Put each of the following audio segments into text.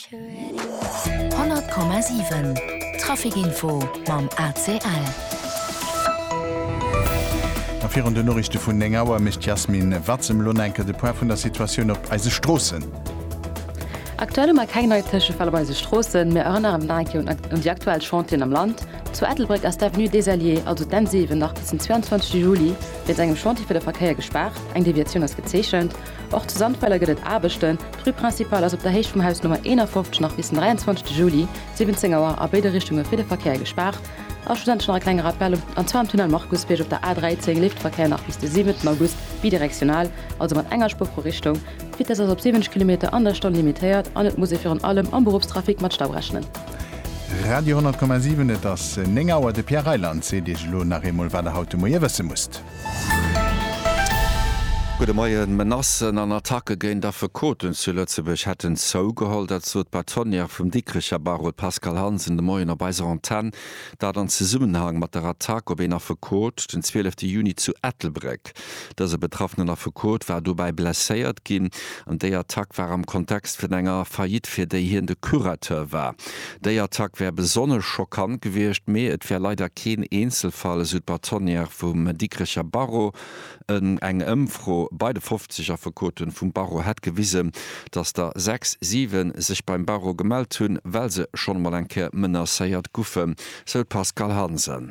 100,7 Trafikinfo mam ACL. Afir an de Norrichte vun Nengauer mischt Jasmin Watzem Lonenke de Poer vun der Situation op eise Strossen. Aktuell ma kein neutesche Fall bei se Strossen, mé ënner am Nike und die aktuell Chantien am Land. Zu Ettelbrück as d'Avenue des Alliés, also den 7 nach bis 22. Juli, wird engem Chantier fir de Verkehr gesperrt, eng Deviation as gezeechchent. Och zu Sandfäller gët abechten, Prüprinzipal ass op der Heich vom Haus Nummer 51 nach bis 23. Juli, 17 Auer a beide Richtungen fir de Verkehr gesperrt. Auch Studenten noch kleiner Appell an 2 Tunnel Markuspech op der A13 Liftverkehr nach bis den 7. August bidirektional, also mat enger Spur pro Richtung, fit es op 7 km an der Stunde limitiert, an muss fir an allem am Berufstrafik mat Stau rechnen. Radio 10,7 das Nengauer de Pierre Reiland se Dich lo nach Emol war der haute Moie wësse musst. Gute Morgen, Menassen an Attacke gehen der Verkoten zu Lützeburg hätten so geholt, dass so Batonier vom Dickricher Barot Pascal Hans in der Morgen bei der Antenne, da dann Zusammenhang mit der Attacke ob einer Verkot den 12. Juni zu Ettelbrück. Dieser betroffene Verkot war dabei blessiert ging und der Attacke war am Kontext für länger Faillit für der hier in der Kurator war. Der Attacke wäre besonders schockant gewesen, mehr es wäre leider kein Einzelfall Südbatonier vom Dickricher Barot eng Impfro beide 50er Verkoten vum Barrow hat gewiesen, dass der 6-7 sich beim Barrow gemeldet hun, weil se schon mal enke menacéiert goufen, so Pascal Hansen.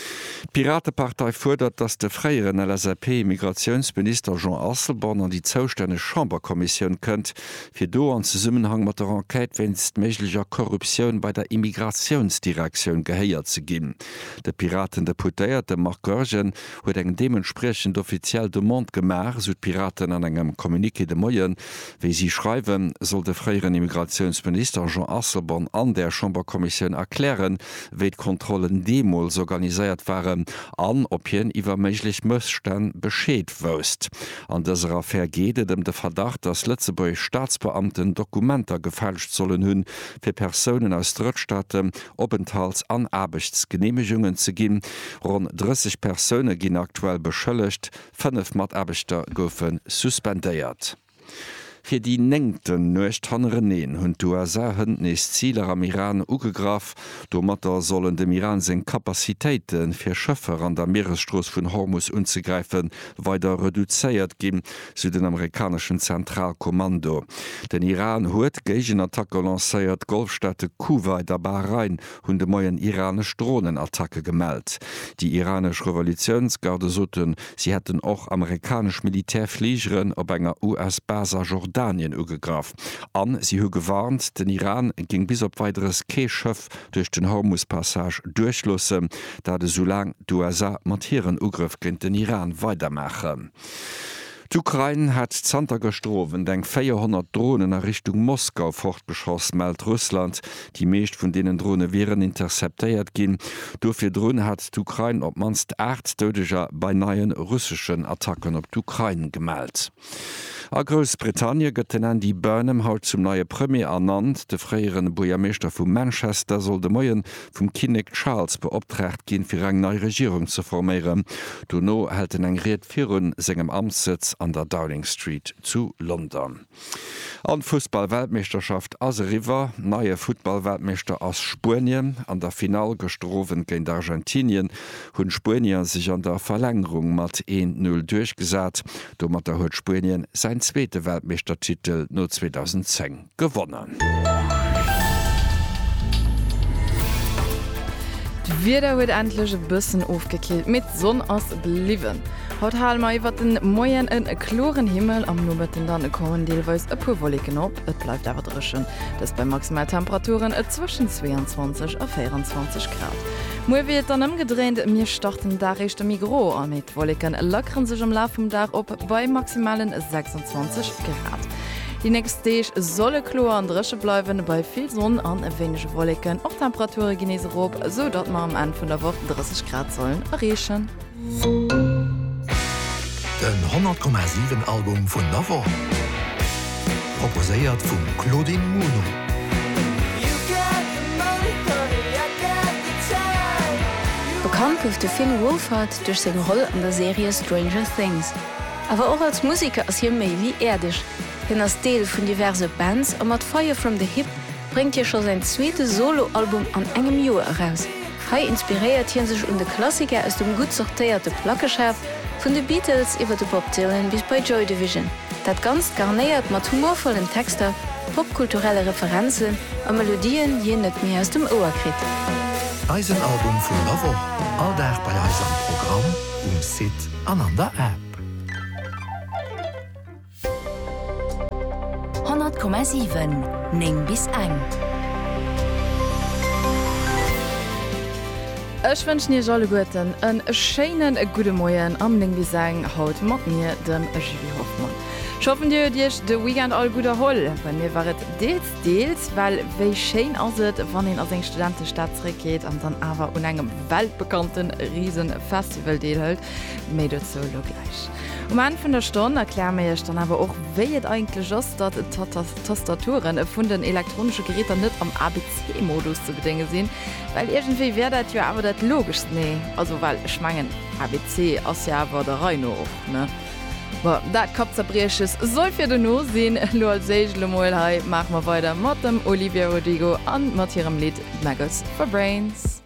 Die Piratenpartei fordert, dass der freieren LSAP-Migrationsminister Jean Asselborn an die zoustänne Chamberkommission könnt, fir do an Zusammenhang mit der Enquete wennst möglicher Korruption bei der Immigrationsdirektion geheiert zu gehen. Der Piratendeputéierte Marc Görgen huet eng dementsprechend offiziell de Mond gemacht, so Piraten an engem Kommuniqué de Moyen, wie sie schreiben, soll der freieren Immigrationsminister Jean Asselborn an der Chamberkommission erklären, wie Kontrollen Demos organisiert waren, an ob hien iwwer méiglich Mësstän bescheet wëst. An dëser Affaire geht dem de Verdacht, dass Lützeburg Staatsbeamten Dokumenter gefälscht sollen hunn fir Personen aus Drittstaaten Openthalts an Arbechtsgenehmigungen ze ginn. Rund 30 Personen ginn aktuell beschëllecht, 5 Mordarbeichter goufen suspendéiert. Für die nengten Neuchtanreneen hunn d'USA hëndnis Zieler am Iran ugegraf, do matter sollen dem Iran seg Kapazitéiten fir Schëffer an der Meeresstroos vun Hormuz unzugreifen, weiter reduzéiert ginn, so den amerikanischen Zentralkommando. Den Iran huet gegen Attacke lacéiert Golfstädte Kuwait a Bahrain hunn de moien iranesch Drohnenattacke gemeldt. Die iranesch Revolutionsgarde soten, sie hätten och amerikanesch Militärfliegeren op enger US-Baser Jordanien ugegraf. An sie hu gewarnt, den Iran ging bis op weiteres Keeschëff durch den Hormuz-Passage durchlosse, da de so lang d'USA matieren Ugriff gënnt den Iran weitermachen. D'Ukraine hat Zter gestrowen, deng 400 Drohnen in Richtung Moskau fortgeschoss, meldt Russland. Die meescht vun denen Drohne wären interceptéiert ginn. Dofir Drohnen hat d'Ukraine op manst 8 tödeger bei neien russischen Attacken op d'Ukraine gemeldt. A Großbritannien gëtt an die Burnham haut zum neue Premier ernannt. De freieren Bürgermeister vu Manchester soll de Moien vum König Charles beopdracht ginn fir eng neue Regierung zu formieren. Dono hält eng Red virun segem Amtssitz an der Downing Street zu London. An Fußball-Weltmeisterschaft as River, neue Football-Weltmeister aus Spanien, an der Final gestroven gegen Argentinien, hunn Spanien sich an der Verlängerung mat 1-0 durchgesat. Do mat der huet Spanien sein zweite Weltmeistertitel no 2010 gewonnen. Wieder huet endlege Bëssen aufgekillt mit Sonn ass bliwen. Haut halmer iwwer den Moien en kloren Himmel am Nubetten dann kommen deelweis e pu Wolken op, et bleibt awer dreschen. Das bei Maximaltemperaturen zwischen 22 a 24 Grad. Moe wieet dann ëmgedreht, mir starten darechte Migro an mit Wolken lockeren sech am Lauf vom Dach op bei maximalen 26 Grad. Die nächste Stage solle klar an Dresche bleiben, bei viel Sonne an wenige Wolken, auch Temperaturen genießen rob, so dass man am Ende von der Woche 30 Grad sollen erreichen. Den 100,7 Album von Navo. Proposiert von Claudine Muno. Bekannt gouf Finn Wolfhard durch seine Rolle an der Serie Stranger Things. Aber auch als Musiker ist hier mehr wie erdisch. Hin als Deel von diverse Bands und mit Fire from the Hip bringt hier schon sein zweites Soloalbum an engem Jahr heraus. Hei inspiriert hier sich de Klassiker aus dem gut sortierte Plackeschaf von den Beatles über de Bob Dylan bis bei Joy Division. Dat ganz garniert mat humorvollen Texter, popkulturelle Referenzen a Melodien je net mehr aus dem Ohrkrit. Eisenalbum vun Lavo, all der bei Eisern Programm Sit an an der App. 10,7 Ning bis eng. Ech wünsch dir alle Guten en scheinen gute Moien am Ning bis eng haut mat mir dem Julie Hoffmann. Schaffen dir Dich de Weekend all guter Holl. Bei mir waret deels, weil wéi schein aset, wann en as eng Studentenstaatsreket an dann awer un engem weltbekannten Riesenfestival deelhëlt, méi dat zo lo gleich. An vun der Stunde erklär mirch dann aber auch wéiet eigentlich just dat Tastaturen vun den elektronische Geräter net am ABC-Modus zu bedinge sinn, weil irgendwie wär dat ja aber dat logisch nee, also weil schmangen ABC as ja war der Reino och ne. Dat kap zerbrieches soll fir du no sinn lo als Segle Molhai mach ma weiter mat dem Olivia Rodrigo an mat ihrem Lied Maggots for Brains.